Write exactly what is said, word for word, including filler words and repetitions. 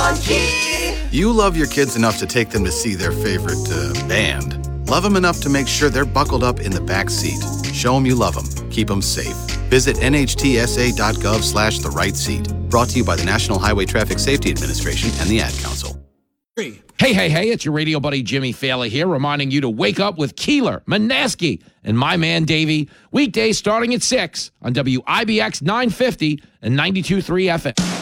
Monkey. You love your kids enough to take them to see their favorite uh, band. Love them enough to make sure they're buckled up in the back seat. Show them you love them. Keep them safe. Visit nhtsa.gov slash the right seat. Brought to you by the National Highway Traffic Safety Administration and the Ad Council. Hey, hey, hey, it's your radio buddy Jimmy Fallon here, reminding you to wake up with Keeler, Manaski, and my man Davey, weekdays starting at six on W I B X nine fifty and ninety-two point three F M.